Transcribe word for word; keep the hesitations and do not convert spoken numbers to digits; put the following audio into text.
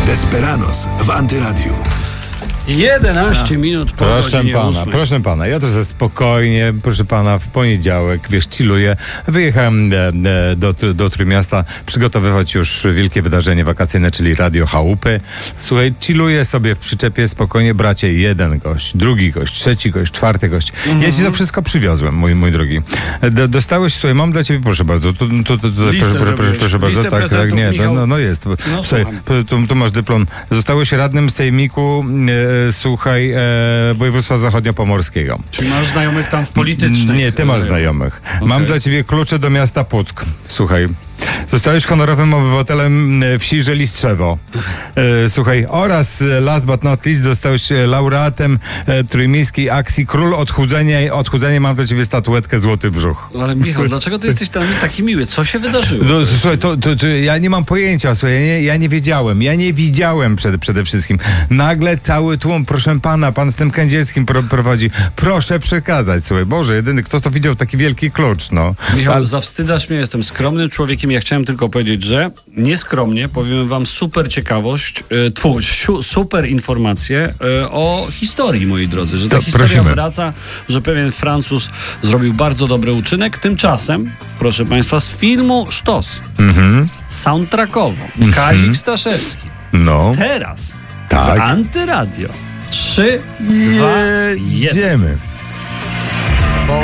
Desperados w Antyradiu. jedenaście minut po Proszę godzinie pana, ósmej. proszę pana, ja to ze spokojnie, proszę pana, w poniedziałek, wiesz, chilluję. Wyjechałem e, e, do, do Trójmiasta przygotowywać już wielkie wydarzenie wakacyjne, czyli Radio Chałupy. Słuchaj, chilluję sobie w przyczepie spokojnie, bracie, jeden gość, drugi gość, trzeci gość, czwarty gość. Mm-hmm. Ja ci to wszystko przywiozłem, mój, mój drogi. Do, dostałeś, słuchaj, mam dla ciebie, proszę bardzo, tu, tu, tu, tu, proszę, proszę, proszę, proszę bardzo, Listę tak, tak, nie, Michał. no, no jest. No, Słuchaj, tu, tu masz dyplom. Zostałeś radnym sejmiku, e, słuchaj, e, województwa zachodniopomorskiego. Czy masz znajomych tam w politycznej? Nie, ty masz znajomych. Okay. Mam dla ciebie klucze do miasta Puck. Słuchaj. Zostałeś honorowym obywatelem e, wsi Żelistrzewo. E, słuchaj, oraz e, last but not least zostałeś e, laureatem e, trójmiejskiej akcji Król Odchudzenia. Odchudzenie, mam dla ciebie statuetkę Złoty Brzuch. Ale Michał, dlaczego ty jesteś tam taki miły? Co się wydarzyło? No, słuchaj, to, to, to ja nie mam pojęcia, słuchaj, ja nie, ja nie wiedziałem, ja nie widziałem przede, przede wszystkim. Nagle cały tłum, proszę pana, pan z tym Kędzielskim pro, prowadzi. Proszę przekazać, słuchaj, Boże, jedyny, kto to widział, taki wielki klucz, no. Michał, Ale- zawstydzasz mnie, jestem skromnym człowiekiem. Ja chciałem tylko powiedzieć, że nieskromnie powiem wam super ciekawość, y, tfu, siu, super informacje y, o historii, moi drodzy. Że ta To historia prosimy. wraca, że pewien Francuz zrobił bardzo dobry uczynek. Tymczasem, proszę państwa, z filmu Sztos, Mhm. soundtrackowo, Kazik Staszewski. No, Teraz tak. w Antyradio. Trzy, dwa, jeden. Jedziemy.